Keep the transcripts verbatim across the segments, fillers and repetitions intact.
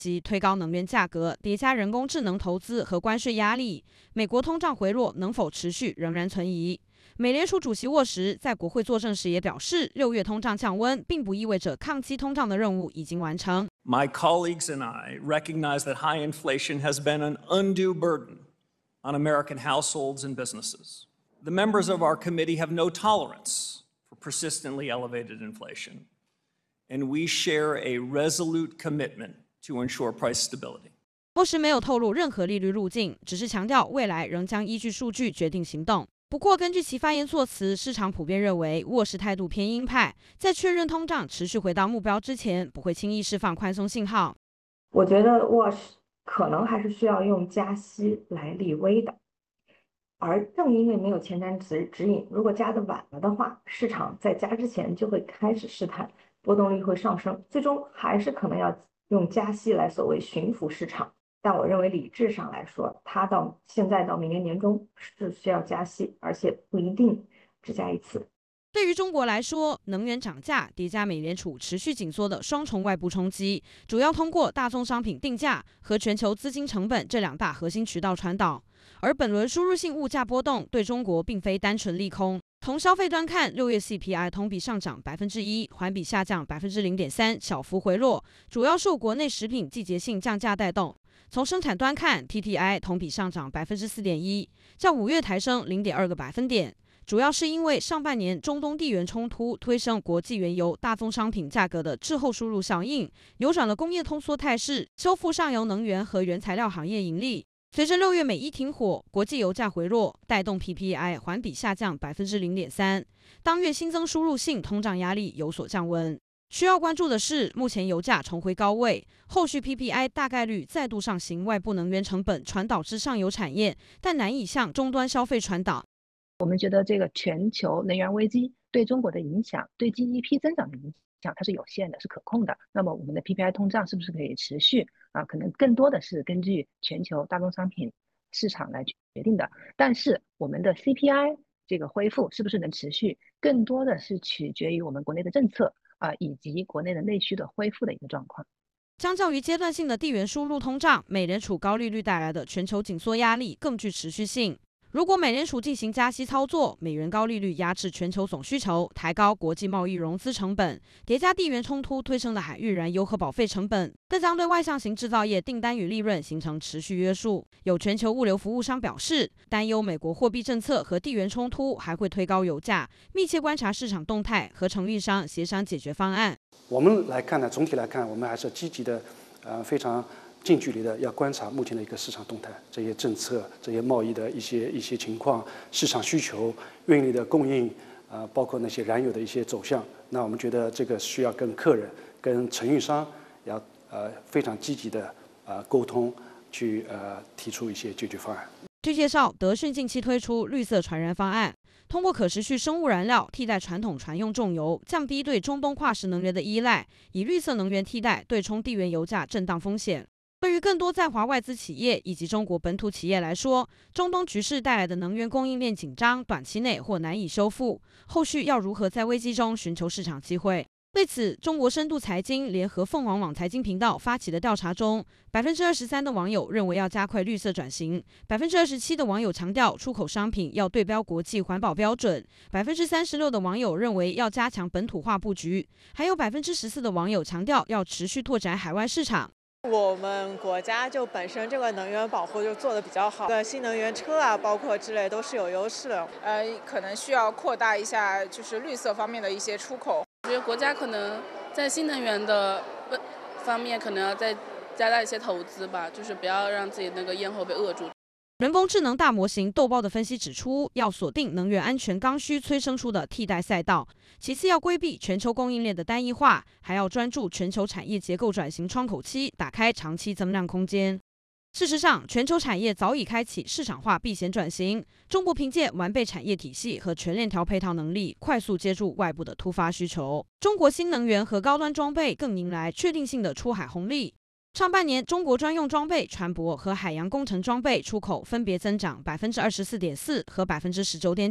及推高能源价格，叠加人工智能投资和关税压力，美国通胀回落能否持续仍然存疑。美联储主席沃什在国会作证时也表示，六月通胀降温并不意味着抗击通胀的任务已经完成。 My colleagues and I recognize that high inflation has been an undue burden on American households and businesses. The members of our committee have no tolerance for persistently elevated inflation, and we share a resolute commitment to ensure price stability. 沃什没有透露任何利率路径，只是强调未来仍将依据数据决定行动。不过，根据其发言措辞，市场普遍认为沃什态度偏鹰派，在确认通胀持续回到目标之前，不会轻易释放宽松信号。 我觉得沃什可能还是需要用加息来立威的，而正因为没有前瞻指指引，如果加的晚了的话，市场在加之前就会开始试探，波动率会上升，最终还是可能要用加息来所谓驯服市场。但我认为理智上来说，它到现在到明年年中是需要加息，而且不一定只加一次。 对于中国来说，能源涨价叠加美联储持续紧缩的双重外部冲击，主要通过大宗商品定价和全球资金成本这两大核心渠道传导。而本轮输入性物价波动对中国并非单纯利空。从消费端看，六月 C P I 同比上涨百分之一，环比下降百分之零点三，小幅回落，主要受国内食品季节性降价带动。从生产端看 ，P P I 同比上涨百分之四点一，较五月抬升零点二个百分点，主要是因为上半年中东地缘冲突推升国际原油大宗商品价格的滞后输入效应，扭转了工业通缩态势，修复上游能源和原材料行业盈利。随着六月美伊停火，国际油价回落，带动 P P I 环比下降百分之零点三，当月新增输入性通胀压力有所降温。需要关注的是，目前油价重回高位，后续 P P I 大概率再度上行外部能源成本传导至上游产业，但难以向终端消费传导。 我们觉得这个全球能源危机对中国的影响，对 G D P 增长的影响，它是有限的，是可控的。那么我们的 P P I 通胀是不是可以持续啊？可能更多的是根据全球大宗商品市场来决定的。但是我们的 C P I 这个恢复是不是能持续，更多的是取决于我们国内的政策啊，以及国内的内需的恢复的一个状况。 相较于阶段性的地缘输入通胀，美联储高利率带来的全球紧缩压力更具持续性。如果美联储进行加息操作，美元高利率压制全球总需求，抬高国际贸易融资成本，叠加地缘冲突推升的海域燃油和保费成本，更将对外向型制造业订单与利润形成持续约束。有全球物流服务商表示，担忧美国货币政策和地缘冲突还会推高油价，密切观察市场动态，和承运商协商解决方案。 我们来看呢，总体来看，我们还是积极的，呃，非常近距离的要观察目前的一个市场动态，这些政策、这些贸易的一些一些情况、市场需求、运力的供应，啊、呃，包括那些燃油的一些走向。那我们觉得这个需要跟客人、跟承运商要呃非常积极的呃沟通，去呃提出一些解决方案。 据介绍，德讯近期推出绿色船燃方案，通过可持续生物燃料替代传统船用重油，降低对中东化石能源的依赖，以绿色能源替代对冲地缘油价震荡风险。对于更多在华外资企业以及中国本土企业来说，中东局势带来的能源供应链紧张，短期内或难以修复，后续要如何在危机中寻求市场机会？对此，中国深度财经联合凤凰网财经频道发起的调查中，百分之二十三的网友认为要加快绿色转型，百分之二十七的网友强调出口商品要对标国际环保标准，百分之三十六的网友认为要加强本土化布局，还有百分之十四的网友强调要持续拓展海外市场。 我们国家就本身这个能源保护就做得比较好，对新能源车啊，包括之类都是有优势的。 呃，可能需要扩大一下，就是绿色方面的一些出口。我觉得国家可能在新能源的方面，可能要再加大一些投资吧，就是不要让自己那个咽喉被扼住。 人工智能大模型豆包的分析指出，要锁定能源安全刚需催生出的替代赛道，其次要规避全球供应链的单一化，还要专注全球产业结构转型窗口期，打开长期增量空间。事实上，全球产业早已开启市场化避险转型，中国凭借完备产业体系和全链条配套能力，快速接住外部的突发需求。中国新能源和高端装备更迎来确定性的出海红利。上半年，中国专用装备、船舶和海洋工程装备出口分别增长百分之二十四点四和百分之十九点九，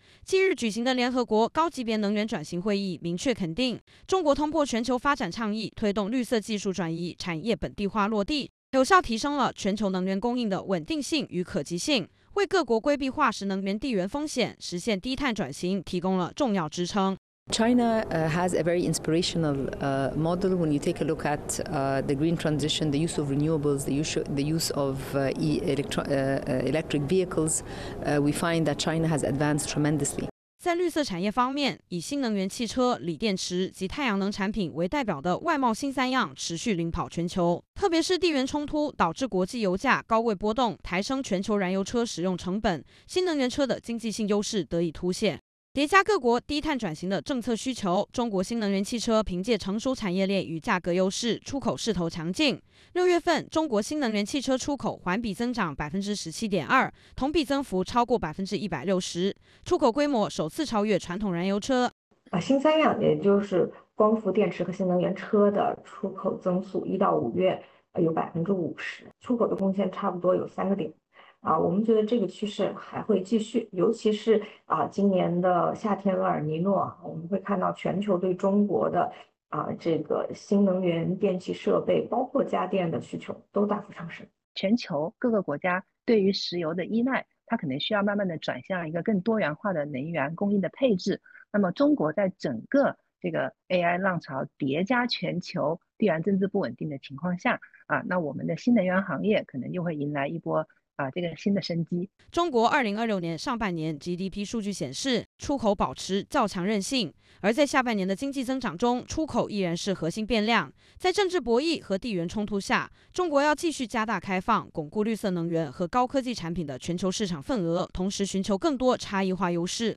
近日举行的联合国高级别能源转型会议明确肯定，中国通过全球发展倡议，推动绿色技术转移、产业本地化落地，有效提升了全球能源供应的稳定性与可及性，为各国规避化石能源地缘风险、实现低碳转型提供了重要支撑。 China uh, has a very inspirational uh, model when you take a look at uh, the green transition, the use of renewables, the use, the use of uh, e electro uh, electric vehicles. Uh, we find that China has advanced tremendously. 在绿色产业方面，以新能源汽车、锂电池及太阳能产品为代表的外贸新三样持续领跑全球。特别是地缘冲突导致国际油价高位波动，抬升全球燃油车使用成本，新能源车的经济性优势得以凸显。叠加各国低碳转型的政策需求，中国新能源汽车凭借成熟产业链与价格优势，出口势头强劲。六月份，中国新能源汽车出口环比增长百分之十七点二，同比增幅超过百分之一百六十，出口规模首次超越传统燃油车。 啊，新三样，也就是光伏电池和新能源车的出口增速，一到五月有百分之五十，出口的贡献差不多有三个点。啊，我们觉得这个趋势还会继续，尤其是啊，今年的夏天厄尔尼诺，我们会看到全球对中国的啊这个新能源电气设备，包括家电的需求都大幅上升。 全球各个国家对于石油的依赖，它可能需要慢慢的转向一个更多元化的能源供应的配置。那么，中国在整个这个 A I 浪潮叠加全球地缘政治不稳定的情况下，啊，那我们的新能源行业可能就会迎来一波。啊，这个新的生机。 中国二零二六年上半年 G D P 数据显示，出口保持较强韧性，而在下半年的经济增长中，出口依然是核心变量。在政治博弈和地缘冲突下，中国要继续加大开放，巩固绿色能源和高科技产品的全球市场份额，同时寻求更多差异化优势。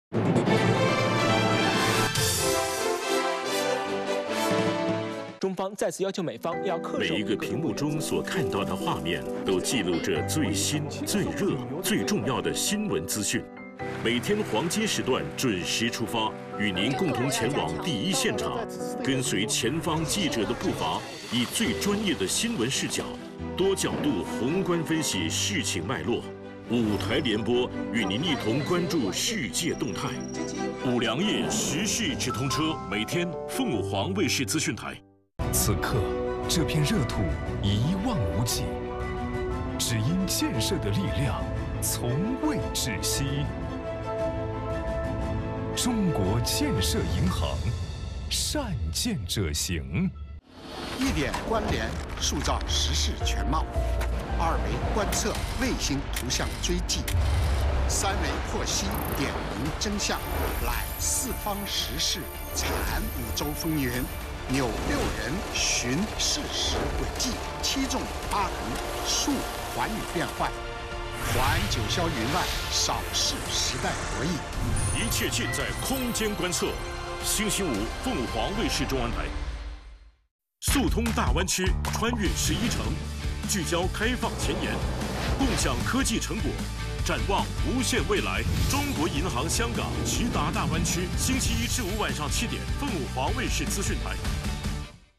中方再次要求美方要恪守。 每一个屏幕中所看到的画面，都记录着最新、最热、最重要的新闻资讯。每天黄金时段准时出发，与您共同前往第一现场，跟随前方记者的步伐，以最专业的新闻视角，多角度宏观分析事情脉络。五台联播，与您一同关注世界动态。五粮液时事直通车，每天凤凰卫视资讯台。 此刻，这片热土一望无际，只因建设的力量从未止息。中国建设银行，善建者行。 一点关联，塑造时事全貌；二维观测，卫星图像追迹；三维获悉，点明真相。揽四方时事，产五洲风云。扭六人寻事实轨迹，七纵八横述寰宇变幻，还九霄云外，扫视时代博弈。 一切尽在空间观测。星期五，凤凰卫视中文台。速通大湾区，穿越十一城，聚焦开放前沿，共享科技成果。展望无限未来，中国银行香港直达大湾区，星期一至五晚上七点，凤凰卫视资讯台。